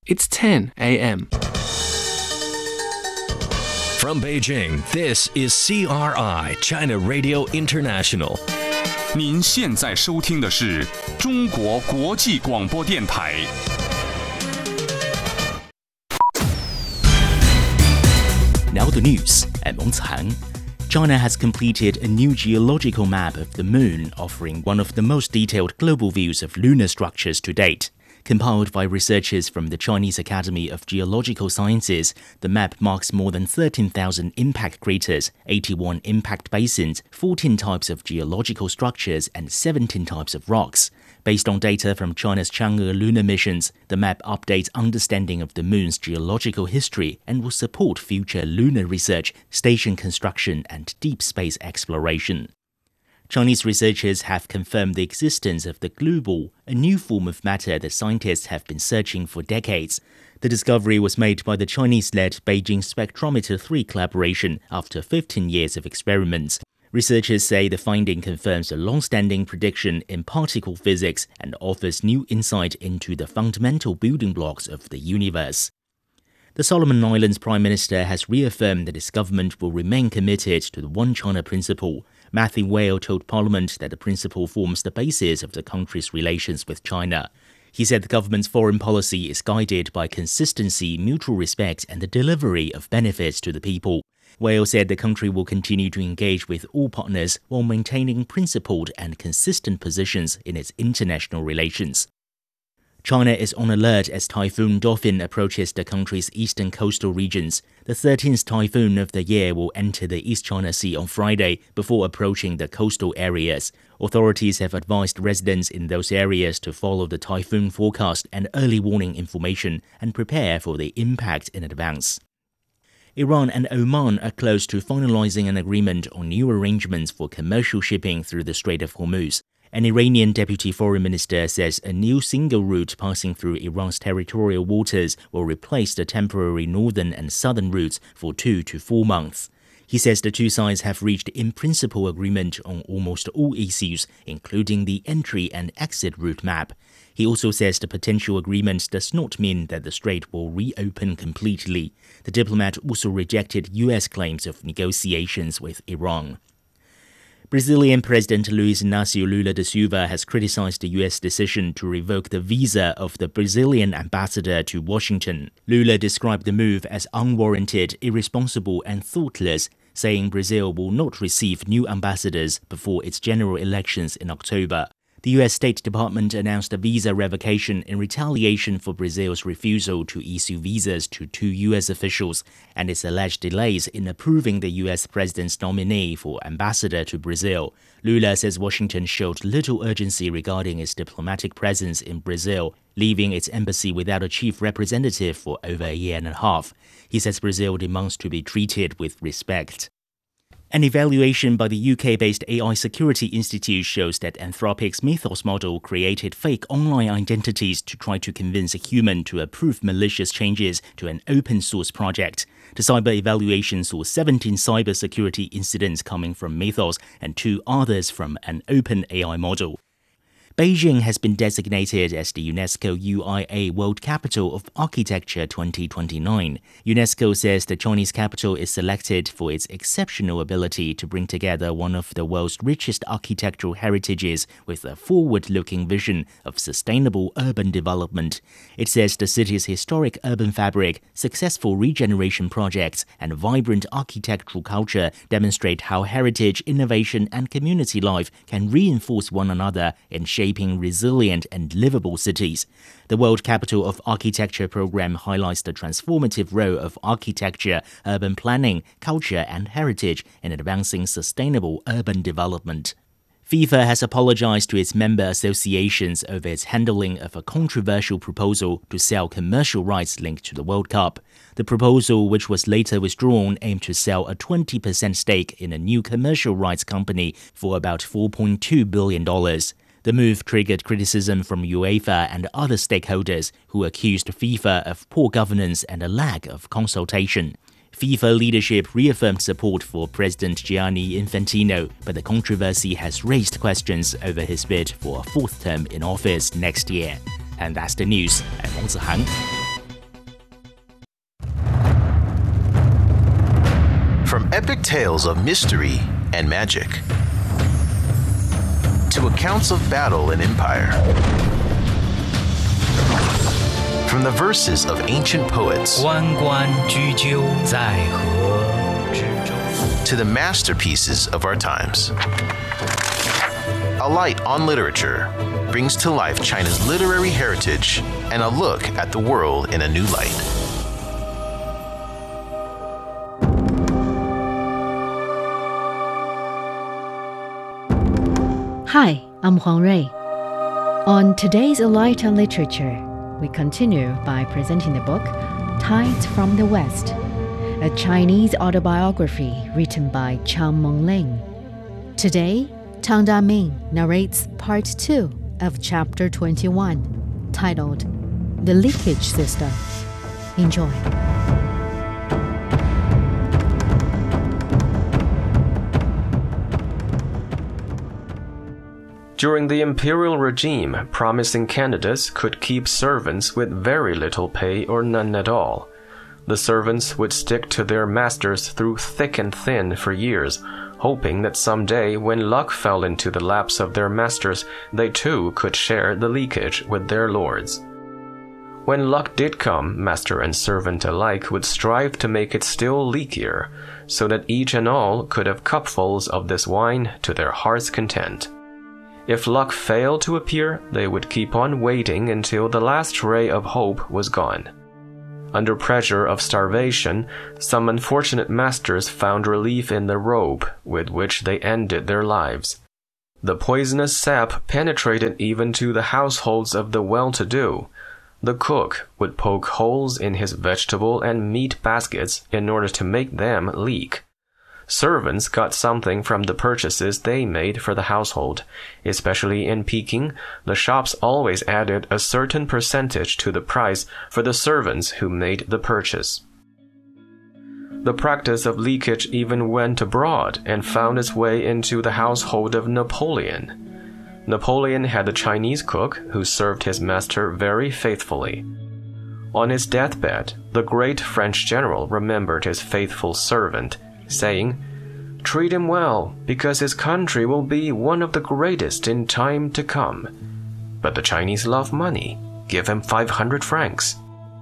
It's 10 a.m. From Beijing, this is CRI, China Radio International. 您现在收听的是中国国际广播电台。 Now the news at Mengcang. China has completed a new geological map of the moon, offering one of the most detailed global views of lunar structures to date. Compiled by researchers from the Chinese Academy of Geological Sciences, the map marks more than 13,000 impact craters, 81 impact basins, 14 types of geological structures, and 17 types of rocks. Based on data from China's Chang'e lunar missions, the map updates understanding of the moon's geological history and will support future lunar research, station construction, and deep space exploration. Chinese researchers have confirmed the existence of the globule, a new form of matter that scientists have been searching for decades. The discovery was made by the Chinese-led Beijing Spectrometer 3 collaboration after 15 years of experiments. Researchers say the finding confirms a long-standing prediction in particle physics and offers new insight into the fundamental building blocks of the universe. The Solomon Islands Prime Minister has reaffirmed that his government will remain committed to the One China principle. Matthew Whale told Parliament that the principle forms the basis of the country's relations with China. He said the government's foreign policy is guided by consistency, mutual respect, and the delivery of benefits to the people. Whale said the country will continue to engage with all partners while maintaining principled and consistent positions in its international relations. China is on alert as Typhoon Dolphin approaches the country's eastern coastal regions. The 13th typhoon of the year will enter the East China Sea on Friday before approaching the coastal areas. Authorities have advised residents in those areas to follow the typhoon forecast and early warning information and prepare for the impact in advance. Iran and Oman are close to finalizing an agreement on new arrangements for commercial shipping through the Strait of Hormuz. An Iranian deputy foreign minister says a new single route passing through Iran's territorial waters will replace the temporary northern and southern routes for 2 to 4 months. He says the two sides have reached in-principle agreement on almost all issues, including the entry and exit route map. He also says the potential agreement does not mean that the strait will reopen completely. The diplomat also rejected U.S. claims of negotiations with Iran. Brazilian President Luiz Inácio Lula da Silva has criticized the U.S. decision to revoke the visa of the Brazilian ambassador to Washington. Lula described the move as unwarranted, irresponsible, and thoughtless, saying Brazil will not receive new ambassadors before its general elections in October. The U.S. State Department announced a visa revocation in retaliation for Brazil's refusal to issue visas to 2 U.S. officials and its alleged delays in approving the U.S. president's nominee for ambassador to Brazil. Lula says Washington showed little urgency regarding its diplomatic presence in Brazil, leaving its embassy without a chief representative for over a year and a half. He says Brazil demands to be treated with respect. An evaluation by the UK-based AI Security Institute shows that Anthropic's Mythos model created fake online identities to try to convince a human to approve malicious changes to an open-source project. The cyber evaluation saw 17 cybersecurity incidents coming from Mythos and 2 others from an open AI model. Beijing has been designated as the UNESCO UIA World Capital of Architecture 2029. UNESCO says the Chinese capital is selected for its exceptional ability to bring together one of the world's richest architectural heritages with a forward-looking vision of sustainable urban development. It says the city's historic urban fabric, successful regeneration projects, and vibrant architectural culture demonstrate how heritage, innovation, and community life can reinforce one another in shaping resilient and livable cities. The World Capital of Architecture program highlights the transformative role of architecture, urban planning, culture, and heritage in advancing sustainable urban development. FIFA has apologized to its member associations over its handling of a controversial proposal to sell commercial rights linked to the World Cup. The proposal, which was later withdrawn, aimed to sell a 20% stake in a new commercial rights company for about $4.2 billion. The move triggered criticism from UEFA and other stakeholders who accused FIFA of poor governance and a lack of consultation. FIFA leadership reaffirmed support for President Gianni Infantino, but the controversy has raised questions over his bid for a 4th term in office next year. And that's the news. I'm Wang Zihang. tales of mystery and magic, to accounts of battle and empire. From the verses of ancient poets 关关雎鸠，在河之洲 to the masterpieces of our times. A Light on Literature brings to life China's literary heritage and a look at the world in a new light. Hi, I'm Huang Rui. On today's A Light on Literature, we continue by presenting the book Tides from the West, a Chinese autobiography written by Chang Mengling. Today, Tang Daming narrates part 2 of chapter 21, titled The Leakage System. Enjoy. During the imperial regime, promising candidates could keep servants with very little pay or none at all. The servants would stick to their masters through thick and thin for years, hoping that someday when luck fell into the laps of their masters, they too could share the leakage with their lords. When luck did come, master and servant alike would strive to make it still leakier, so that each and all could have cupfuls of this wine to their heart's content. If luck failed to appear, they would keep on waiting until the last ray of hope was gone. Under pressure of starvation, some unfortunate masters found relief in the robe with which they ended their lives. The poisonous sap penetrated even to the households of the well-to-do. The cook would poke holes in his vegetable and meat baskets in order to make them leak. Servants got something from the purchases they made for the household. Especially in Peking, the shops always added a certain percentage to the price for the servants who made the purchase. The practice of leakage even went abroad and found its way into the household of Napoleon. Napoleon had a Chinese cook who served his master very faithfully. On his deathbed, the great French general remembered his faithful servant, saying, "Treat him well, because his country will be one of the greatest in time to come. But the Chinese love money. Give him 500 francs.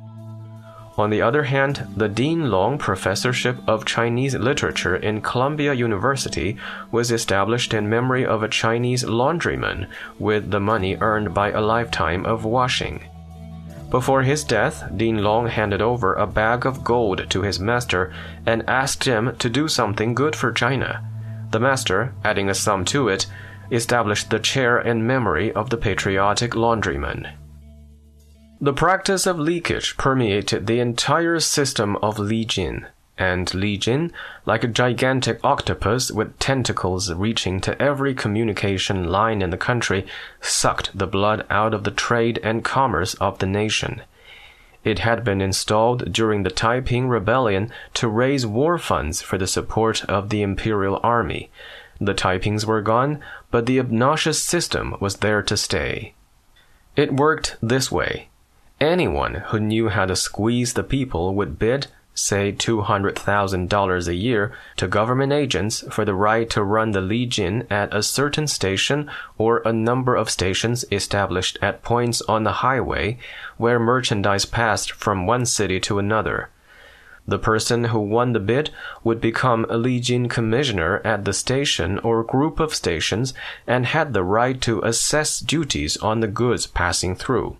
On the other hand, the Dean Long Professorship of Chinese Literature in Columbia University was established in memory of a Chinese laundryman with the money earned by a lifetime of washing. Before his death, Dean Long handed over a bag of gold to his master and asked him to do something good for China. The master, adding a sum to it, established the chair in memory of the patriotic laundryman. The practice of leakage permeated the entire system of Li Jin, and Li Jin, like a gigantic octopus with tentacles reaching to every communication line in the country, sucked the blood out of the trade and commerce of the nation. It had been installed during the Taiping Rebellion to raise war funds for the support of the imperial army. The Taipings were gone, but the obnoxious system was there to stay. It worked this way. Anyone who knew how to squeeze the people would bid, say $200,000 a year, to government agents for the right to run the Li Jin at a certain station or a number of stations established at points on the highway where merchandise passed from one city to another. The person who won the bid would become a Li Jin commissioner at the station or group of stations and had the right to assess duties on the goods passing through.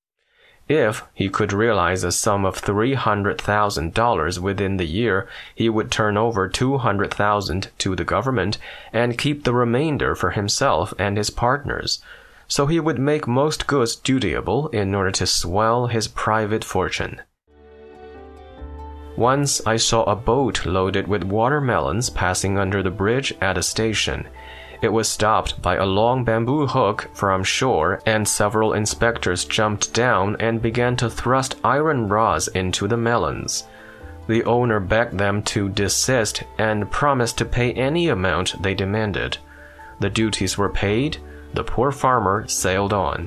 If he could realize a sum of $300,000 within the year, he would turn over $200,000 to the government and keep the remainder for himself and his partners. So he would make most goods dutiable in order to swell his private fortune. Once I saw a boat loaded with watermelons passing under the bridge at a station. It was stopped by a long bamboo hook from shore, and several inspectors jumped down and began to thrust iron rods into the melons. The owner begged them to desist and promised to pay any amount they demanded. The duties were paid. The poor farmer sailed on.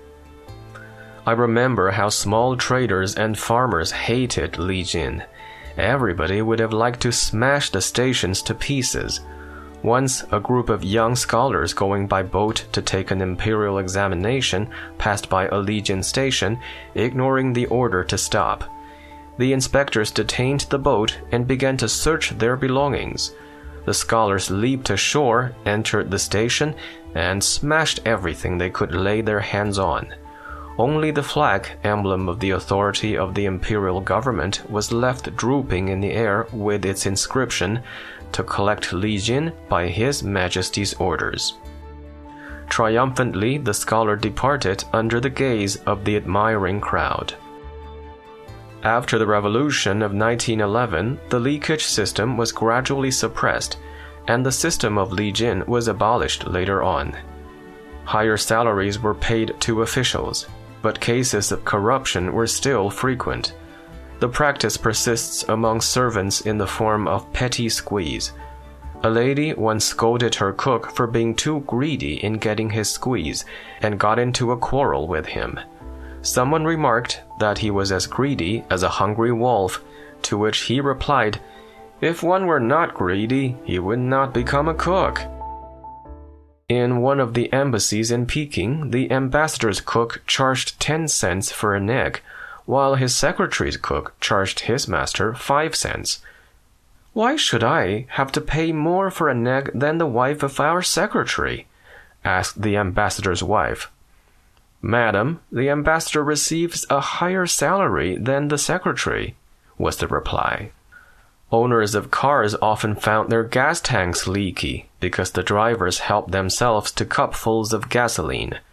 I remember how small traders and farmers hated Li Jin. everybody would have liked to smash the stations to pieces. Once, a group of young scholars going by boat to take an imperial examination passed by a Lijin station, ignoring the order to stop. The inspectors detained the boat and began to search their belongings. The scholars leaped ashore, entered the station, and smashed everything they could lay their hands on. Only the flag, emblem of the authority of the imperial government, was left drooping in the air with its inscription, "To collect Lijin by His Majesty's orders." Triumphantly, the scholar departed under the gaze of the admiring crowd. After the revolution of 1911, the leakage system was gradually suppressed, and the system of Lijin was abolished later on. Higher salaries were paid to officials, but cases of corruption were still frequent. The practice persists among servants in the form of petty squeeze. A lady once scolded her cook for being too greedy in getting his squeeze and got into a quarrel with him. Someone remarked that he was as greedy as a hungry wolf, to which he replied, "If one were not greedy, he would not become a cook." In one of the embassies in Peking, the ambassador's cook charged 10 cents for an egg, while his secretary's cook charged his master 5 cents. "Why should I have to pay more for an egg than the wife of our secretary?" asked the ambassador's wife. "Madam, the ambassador receives a higher salary than the secretary," was the reply. Owners of cars often found their gas tanks leaky because the drivers helped themselves to cupfuls of gasoline.